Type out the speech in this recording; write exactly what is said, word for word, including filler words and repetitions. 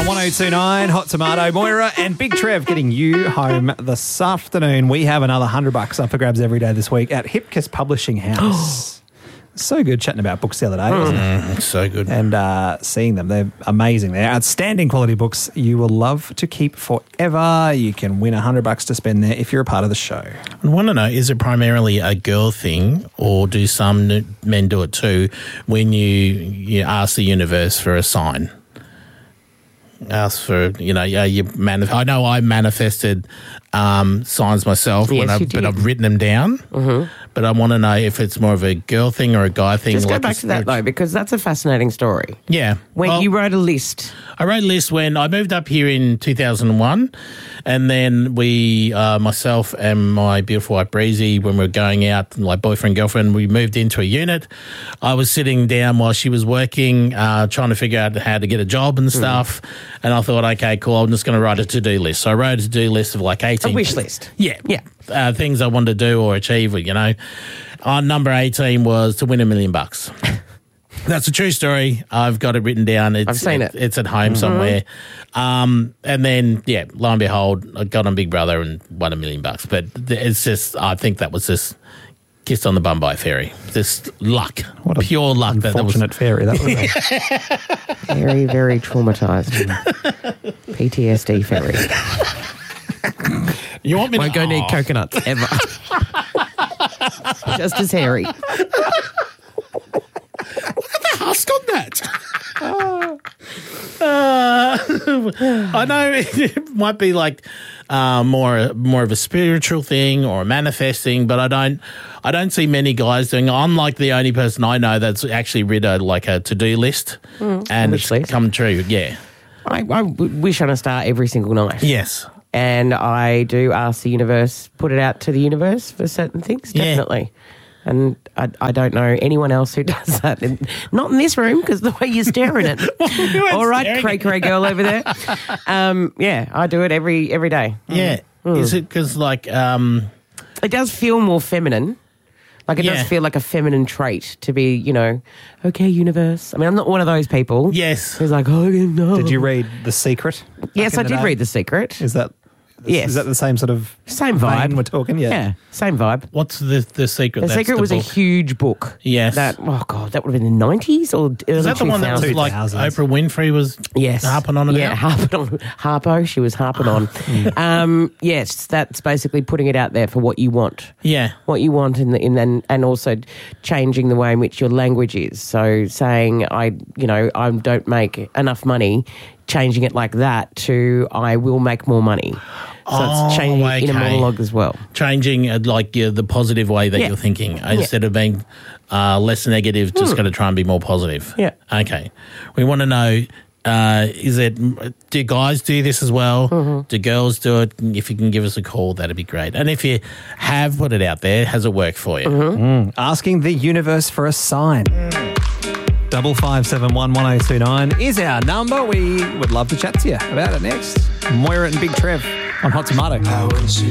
one oh two nine, Hot Tomato, Moira and Big Trev getting you home this afternoon. We have another hundred bucks up for grabs every day this week at Hipkiss Publishing House. So good chatting about books the other day, wasn't it? Mm, so good. And uh, seeing them. They're amazing. They're outstanding quality books you will love to keep forever. You can win a hundred bucks to spend there if you're a part of the show. I want to know, is it primarily a girl thing or do some men do it too when you, you ask the universe for a sign? Ask for, you know, yeah, you manif- I know I manifested um, signs myself, Yes, when I, you did. but I've written them down. Mm-hmm. But I want to know if it's more of a girl thing or a guy thing. Just go like back a to that, spirit- though, because that's a fascinating story. Yeah. When Well, you wrote a list. I wrote a list when I moved up here in two thousand one, and then we, uh, myself and my beautiful wife Breezy, when we were going out, like boyfriend, girlfriend, we moved into a unit. I was sitting down while she was working, uh, trying to figure out how to get a job and stuff, mm. and I thought, okay, cool, I'm just going to write a to-do list. So I wrote a to-do list of like eighteen. A wish list. Yeah. Yeah. Uh, things I wanted to do or achieve, you know. On number eighteen was to win a million bucks. That's a true story. I've got it written down. It's, I've seen it. It's at home mm-hmm. somewhere. Um, and then, yeah, lo and behold, I got on Big Brother and won a million bucks. But it's just, I think that was just kissed on the bum by a fairy. Just luck. What a pure luck. Unfortunate that, that was, fairy, that was. Very, very traumatised. P T S D fairy. You want me Won't to go need oh. coconuts ever. Just as hairy. Look at the husk on that. uh, I know it might be like uh, more more of a spiritual thing or a manifesting, but I don't I don't see many guys doing it. I'm like the only person I know that's actually read a, like a to-do list mm, and it's list. come true. Yeah. I, I wish on a star every single night. Yes. And I do ask the universe, put it out to the universe for certain things, definitely. Yeah. And I, I don't know anyone else who does that. And not in this room, because the way you're staring at it. All right, cray cray girl over there. Um, yeah, I do it every every day. Yeah. Mm. Is it because, like... Um, it does feel more feminine. Like, it yeah. does feel like a feminine trait to be, you know, okay, universe. I mean, I'm not one of those people. Yes. Who's like, oh, no. Did you read The Secret? Yes, I did day? read The Secret. Is that... Yes. Is that the same sort of same vein vibe we're talking? Yeah. Yeah, same vibe. What's the the secret? The That's Secret the was book. a huge book. Yes. That oh god, that would have been the nineties or early Is that the one that was two thousands. like Oprah Winfrey was yes. harping on about? Yeah, harping on Harpo. She was harping on. um, yes, that's basically putting it out there for what you want. Yeah. What you want in the in and and also changing the way in which your language is. So saying I, you know, I don't make enough money. Changing it like that to I will make more money. So oh, it's changing okay. in a monologue as well. Changing uh, like uh, the positive way that Yeah. you're thinking Yeah. instead of being uh, less negative, just Hmm. got to try and be more positive. Yeah. Okay. We want to know, uh, is it, do guys do this as well? Mm-hmm. Do girls do it? If you can give us a call, that'd be great. And if you have put it out there, has it worked for you? Mm-hmm. Mm. Asking the universe for a sign. Double five seven one one zero two nine is our number. We would love to chat to you about it next. Moira and Big Trev on Hot Tomato.